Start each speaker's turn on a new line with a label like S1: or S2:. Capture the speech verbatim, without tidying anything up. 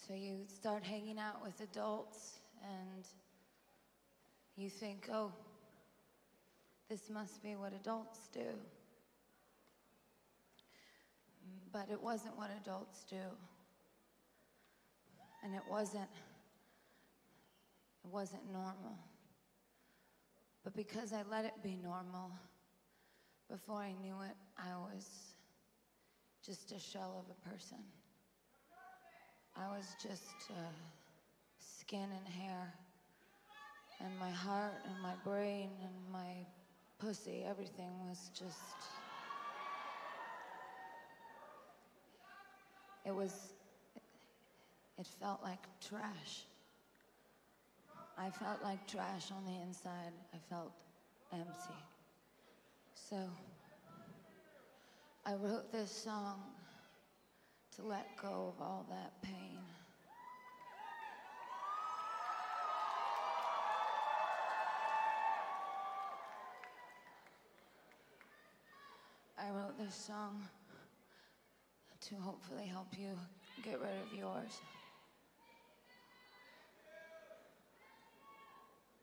S1: So you start hanging out with adults and you think, oh, this must be what adults do. But it wasn't what adults do. And it wasn't, it wasn't normal. But because I let it be normal, before I knew it, I was just a shell of a person. I was just uh, skin and hair, and my heart and my brain and my pussy, everything was just, it was, it felt like trash. I felt like trash on the inside. I felt empty. So I wrote this song to let go of all that pain. I wrote this song to hopefully help you get rid of yours.